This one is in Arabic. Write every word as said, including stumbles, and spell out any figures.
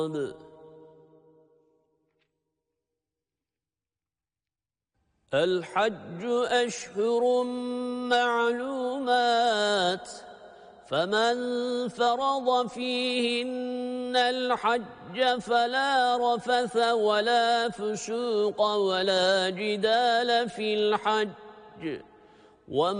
الحج أشهر معلومات، فمن فرض فيهن الحج فلا رفث ولا فسوق ولا جدال في الحج، ومن